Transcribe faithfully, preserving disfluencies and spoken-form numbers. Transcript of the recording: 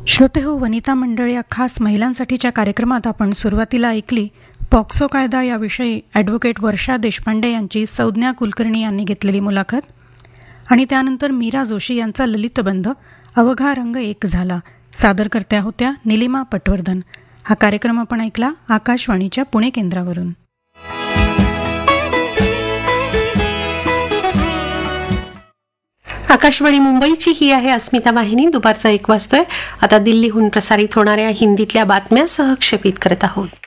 श्रोते हो, वनिता मंडळ या खास महिलांसाठीच्या कार्यक्रमात आपण सुरुवातीला ऐकली पॉक्सो कायदा याविषयी ॲडव्होकेट वर्षा देशपांडे यांची संज्ञा कुलकर्णी यांनी घेतलेली मुलाखत आणि त्यानंतर मीरा जोशी यांचा ललितबंध अवघा रंग एक झाला. सादरकर्त्या होत्या निलिमा पटवर्धन. हा कार्यक्रम आपण ऐकला आकाशवाणीच्या पुणे केंद्रावरून. आकाशवाणी मुंबईची ही आहे अस्मिता वाहिनी. दुपारचा एक वाजतोय. आता दिल्लीहून प्रसारित होणाऱ्या हिंदीतल्या बातम्या सहक्षेपित करत आहोत.